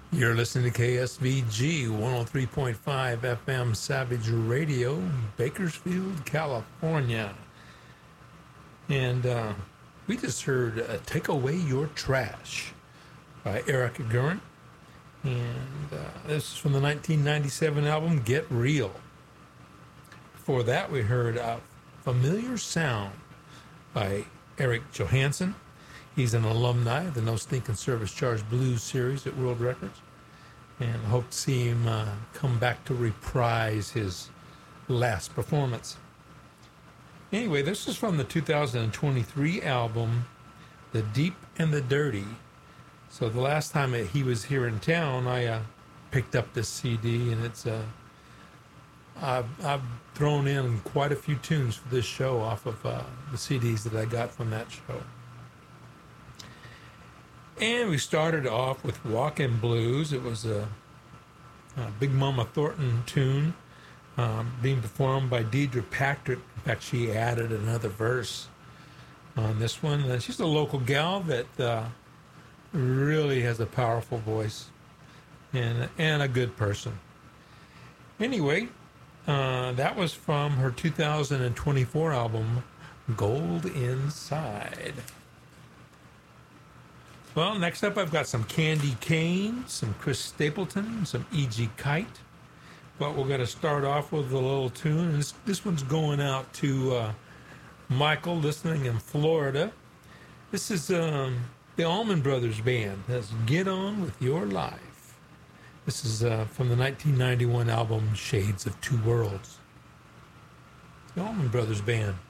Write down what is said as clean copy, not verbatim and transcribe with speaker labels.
Speaker 1: You're listening to KSVG 103.5 FM Savage Radio, Bakersfield, California. And we just heard Take Away Your Trash by Eric Gurren. And this is from the 1997 album Get Real. Before that, we heard Familiar Sound by Eric Johansson. He's an alumni of the No Stinking Service Charge Blues series at World Records. And I hope to see him come back to reprise his last performance. Anyway, this is from the 2023 album, The Deep and the Dirty. So the last time he was here in town, I picked up this CD, and it's I've thrown in quite a few tunes for this show off of the CDs that I got from that show. And we started off with Walkin' Blues. It was a Big Mama Thornton tune being performed by Deidre Patrick. In fact, she added another verse on this one. She's a local gal that really has a powerful voice and a good person. Anyway, that was from her 2024 album, Gold Inside. Well, next up I've got some Candy Kane, some Chris Stapleton, some E.G. Kite. But we're going to start off with a little tune. And this one's going out to Michael, listening in Florida. This is the Allman Brothers Band. That's Get On With Your Life. This is from the 1991 album Shades of Two Worlds. The Allman Brothers Band.